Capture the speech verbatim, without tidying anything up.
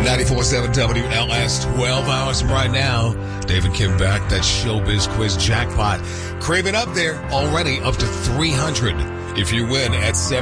ninety-four point seven W L S, twelve hours from right now. Dave and Kim back. That Showbiz Quiz jackpot. Craving up there already up to three hundred if you win at seven.